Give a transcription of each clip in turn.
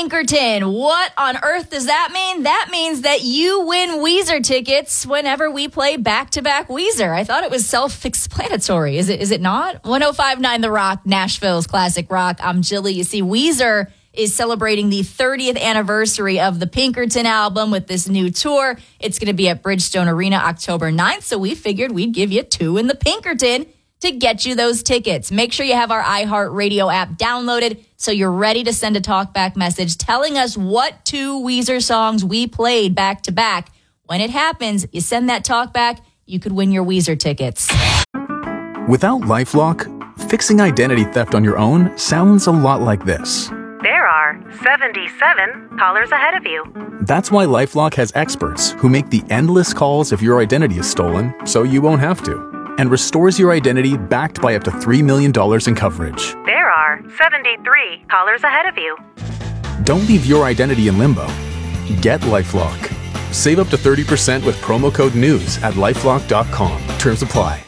Pinkerton. What on earth does that mean? That means that you win Weezer tickets whenever we play back-to-back Weezer. I thought it was self-explanatory. Is it not? 105.9 The Rock, Nashville's classic rock. I'm Jilly. You see, Weezer is celebrating the 30th anniversary of the Pinkerton album with this new tour. It's going to be at Bridgestone Arena October 9th, so we figured we'd give you two in the Pinkerton to get you those tickets. Make sure you have our iHeartRadio app downloaded so you're ready to send a talkback message telling us what two Weezer songs we played back to back. When it happens, you send that talkback, you could win your Weezer tickets. Without LifeLock, fixing identity theft on your own sounds a lot like this. There are 77 callers ahead of you. That's why LifeLock has experts who make the endless calls if your identity is stolen so you won't have to, and restores your identity backed by up to $3 million in coverage. There are 73 callers ahead of you. Don't leave your identity in limbo. Get LifeLock. Save up to 30% with promo code NEWS at LifeLock.com. Terms apply.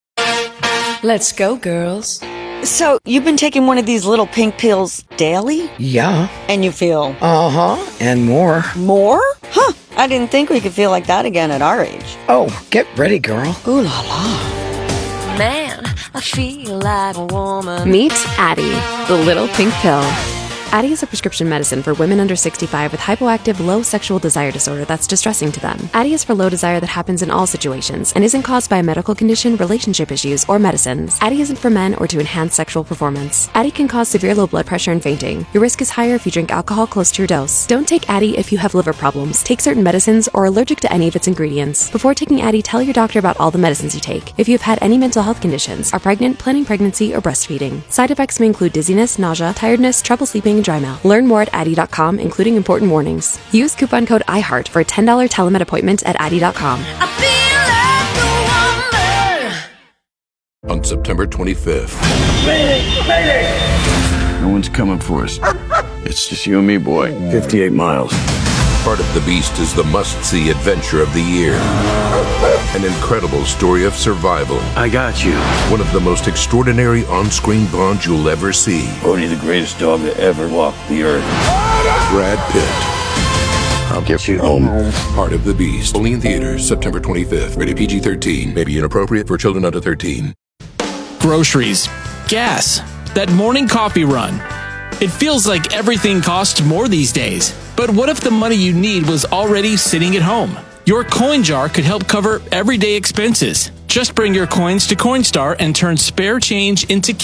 Let's go, girls. So, you've been taking one of these little pink pills daily? Yeah. And you feel? Uh-huh. And more. More? Huh. I didn't think we could feel like that again at our age. Oh, get ready, girl. Ooh la la. Man, I feel like a woman. Meet Addyi, the little pink pill. Addyi is a prescription medicine for women under 65 with hypoactive low sexual desire disorder that's distressing to them. Addyi is for low desire that happens in all situations and isn't caused by a medical condition, relationship issues, or medicines. Addyi isn't for men or to enhance sexual performance. Addyi can cause severe low blood pressure and fainting. Your risk is higher if you drink alcohol close to your dose. Don't take Addyi if you have liver problems, take certain medicines, or are allergic to any of its ingredients. Before taking Addyi, tell your doctor about all the medicines you take. If you have had any mental health conditions, are pregnant, planning pregnancy, or breastfeeding. Side effects may include dizziness, nausea, tiredness, trouble sleeping, and dry mouth. Learn more at Addyi.com, including important warnings. Use coupon code IHEART for a $10 telemed appointment at Addyi.com. On September 25th. No one's coming for us. It's just you and me, boy. 58 miles. Part of the Beast is the must-see adventure of the year. An incredible story of survival. I got you. One of the most extraordinary on-screen bonds you'll ever see. Bodhi, the greatest dog to ever walk the earth. Brad Pitt. I'll get you home. Part of the Beast. Only in theaters, September 25th. Rated PG-13. May be inappropriate for children under 13. Groceries. Gas. That morning coffee run. It feels like everything costs more these days. But what if the money you need was already sitting at home? Your coin jar could help cover everyday expenses. Just bring your coins to Coinstar and turn spare change into